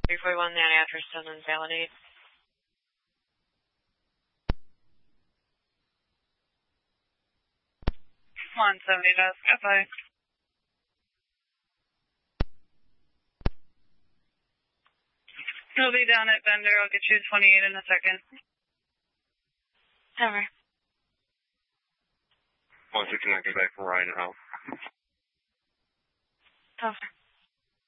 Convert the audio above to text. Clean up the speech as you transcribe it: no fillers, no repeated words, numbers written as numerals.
341, that address doesn't validate. 170 does. Goodbye. He'll be down at Bender. I'll get you 28 in a second. Over. 169, get back from right now. Over.